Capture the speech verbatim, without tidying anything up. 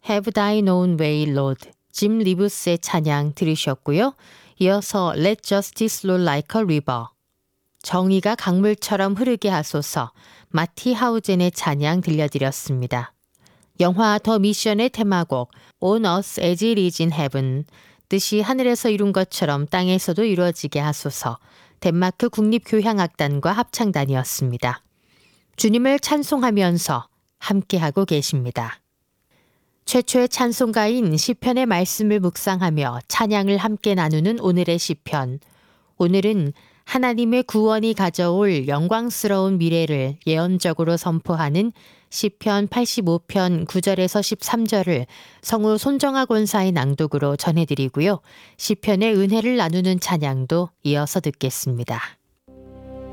Have Thy Known Way, Lord, 짐 리브스의 찬양 들으셨고요. 이어서 Let Justice Flow Like a River, 정의가 강물처럼 흐르게 하소서, 마티 하우젠의 찬양 들려드렸습니다. 영화 더 미션의 테마곡 On Us As It Is in Heaven, 뜻이 하늘에서 이룬 것처럼 땅에서도 이루어지게 하소서, 덴마크 국립교향악단과 합창단이었습니다. 주님을 찬송하면서 함께하고 계십니다. 최초의 찬송가인 시편의 말씀을 묵상하며 찬양을 함께 나누는 오늘의 시편. 오늘은 하나님의 구원이 가져올 영광스러운 미래를 예언적으로 선포하는 시편 팔십오 편 구 절에서 십삼 절을 성우 손정아 권사의 낭독으로 전해드리고요. 시편의 은혜를 나누는 찬양도 이어서 듣겠습니다.